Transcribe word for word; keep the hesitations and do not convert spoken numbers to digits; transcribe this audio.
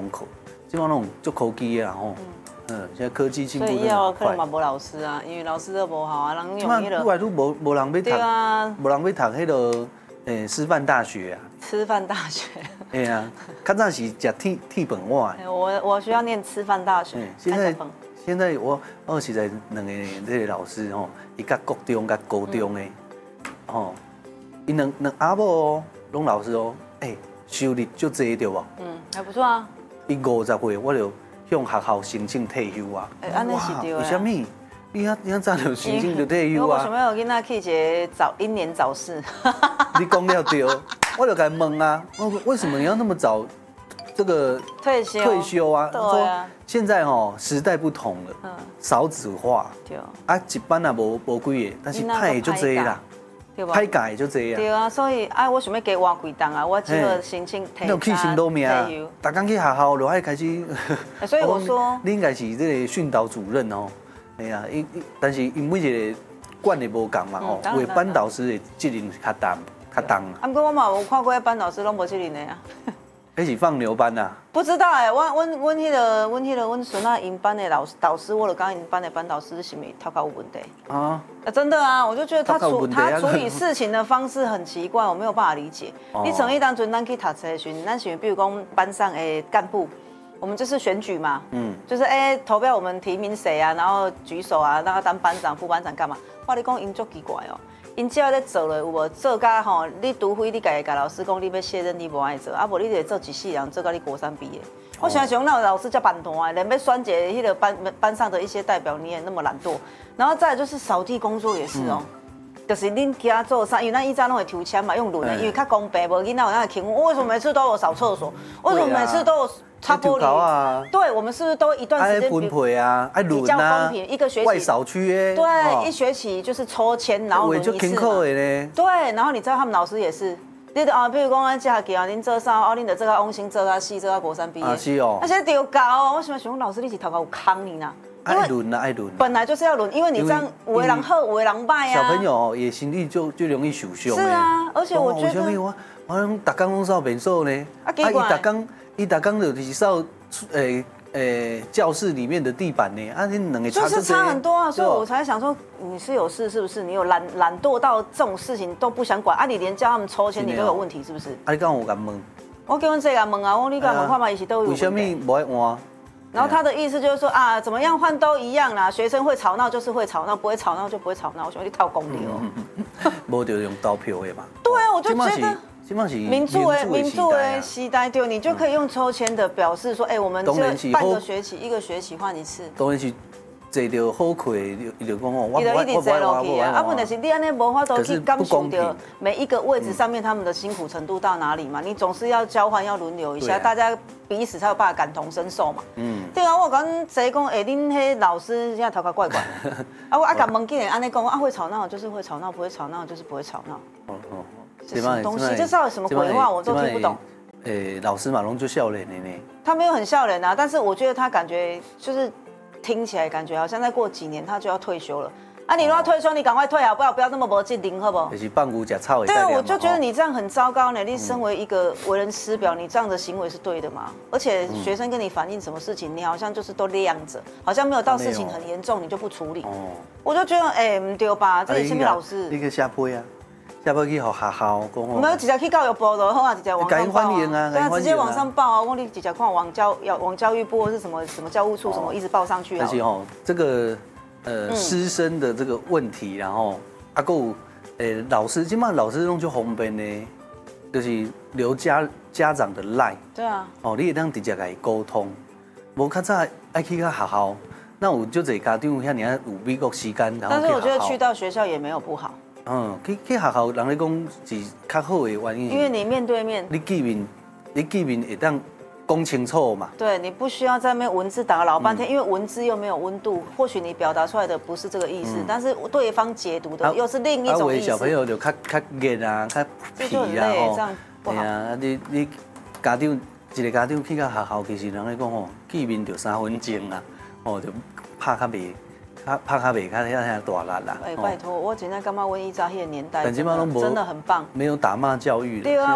门口，基本上那种就科技啊吼。嗯，现在科技进步真的所以以后很快。 可能嘛无老师啊，因为老师都无好啊，人即摆愈用迄个来愈无无人要读， 对啊， 无人要读迄个诶师范大学啊。 吃饭大学。 哎呀，较早是食铁铁饭碗的。 我我需要念吃饭大学。 现在现在我我实在两个这个老师吼，伊甲国中甲高中的，吼，伊两两阿某哦，拢老师哦，哎，收入就济对无？ 嗯，还不错啊。 伊五十岁我就向学校申請退休啊！ 哎，安尼是对的。 為什麼？你啊，你啊早就申請就退休啊！ 我想要有囡仔去一個早英年早逝。 你講了對，我就該問啊，為什麼你要那麼早這個退休？ 退休啊？ 對啊。 現在哦，時代不同了，嗯，少子化， 對啊，一班啊無無幾個，但是派就多啦。歹教就這樣。 對啊，所以啊，我想要加換幾檔啊，我這個申請退休。 你去新都命啊？逐工去學校就愛開始。 所以我說， 你應該是這個訓導主任哦。哎呀，因但是因每一個管的無共嘛吼，為班導師的責任是較重，較重。 啊，不過我嘛有看過班導師攏無責任的啊。 那是放牛班啊？ 不知道哎，我我我迄個我迄個我孫仔因班的老導師，我就講因班的班導師是咪頭殼有問題啊？真的啊，我就覺得他處他處理事情的方式很奇怪，我沒有辦法理解。你曾一當陣咱去讀冊的時候，咱是比如講班上的幹部，我們就是選舉嘛，嗯，就是哎投票我們提名誰啊，然後舉手啊，讓他當班長、副班長幹嘛？我跟你講因足奇怪哦。因只要咧做了有無做甲吼，你除非你家己甲老師講你要卸任，你無愛做，啊無你就做一世人做到你國三畢業。我想想，那有老師叫辦攤，連要選舉迄個班班上的一些代表，你也那麼懶惰。然後再來就是掃地工作也是哦，嗯、就是恁家做啥，因為咱以前攏會抽籤嘛，用輪的，因為較公平，無囡仔有那個傾。我為什麼每次都有掃廁所？為什麼每次都有擦玻璃？啊、對，我們是不是都一段時間分配啊？比較公平，一個學期外掃區誒， 對，哦、一學期就是抽籤，然後輪一次嘛。對，然後你知道他們老師也是。你啊，比如講咱這期啊，恁做啥？哦，恁就做到往生，做到死，做到國三畢業。 啊，是哦。 那些丟高哦，我想想，老師你是頭殼有坑你呢？ 愛輪啊，愛輪。 本來就是要輪，因為你這樣有的人好，有的人壞啊。 小朋友也心力就就容易受傷。 是啊，而且我覺得。 我我我逐工攏掃便所呢。 啊，奇怪。 伊逐工伊逐工就是掃誒。呃，教室裡面的地板呢？啊，你兩個差就是差很多啊，所以我才想說，你是有事是不是？你有懶懶惰到這種事情都不想管啊？你連叫他們抽籤你都有問題是不是？ 啊，你剛我敢問？ 我跟阮這個問啊，我你敢問看嘛，一起都有問題。 為什麼不愛換？ 然後他的意思就是說啊，怎麼樣換都一樣啦，學生會吵鬧就是會吵鬧，不會吵鬧就不會吵鬧。我想你靠公理哦。 無就用投票的嘛。 對啊，我就覺得。民主的民主的時代，對，你就可以用抽籤的表示說，哎，我們這半個學期一個學期換一次。 當然是坐到好課，伊就講哦，我我一直坐落去啊。啊，問題是你安尼無法度去感受到每一個位置上面他們的辛苦程度到哪裡嘛？你總是要交換，要輪流一下，大家彼此才有辦法感同身受嘛。嗯。對啊，我講誰講，哎，恁迄老師現在頭殼怪怪。啊，我啊，甲問幾年安尼講，啊會吵鬧就是會吵鬧，不會吵鬧就是不會吵鬧。哦哦。什麼東西？這到底什麼鬼話？我都聽不懂。 誒，老師嘛，攏就笑臉的呢。 他沒有很笑臉啊，但是我覺得他感覺就是聽起來感覺好像再過幾年他就要退休了。啊，你如果要退休，你趕快退啊，不要不要那麼沒精靈，好不好？ 就是放牛吃草的。 對啊，我就覺得你這樣很糟糕呢。你身為一個為人師表，你這樣的行為是對的嗎？而且學生跟你反映什麼事情，你好像就是都晾着，好像沒有到事情很嚴重，你就不處理。哦。我就覺得哎，唔對吧？這是什麼老師？ 你個下批啊。要不要去學學校講？ 我們直接去教育部就好啊，直接往上報啊。對啊，直接往上報啊！我你直接看往教要往教育部或是什麼什麼教務處什麼一直報上去啊。 而且哦，這個呃師生的這個問題，然後啊個誒老師，基本上老師用就方便呢，就是留家家長的賴。對啊。哦，你會當直接來溝通，無較早愛去個學校，那有就這家長像你看有美國時間，然後。但是我覺得去到學校也沒有不好。 嗯，去去學校，人咧講是較好的原因。 因為你面對面， 你見面，你見面會當講清楚嘛。 對，你不需要在那邊文字打老半天，嗯、因為文字又沒有溫度，或許你表達出來的不是這個意思，嗯、但是對方解讀的又是另一種意思。 啊，小朋友就較較熱啊，較皮啊， 吼。這樣不好。 啊，你你家長一個家長去到學校，其實人咧講吼，見面就三分鐘啊，哦就拍較袂。拍拍卡袂，看下大力啦。 哎，拜托，我真正感覺阮以前迄個年代真的很棒， 沒有打罵教育的。 對啊，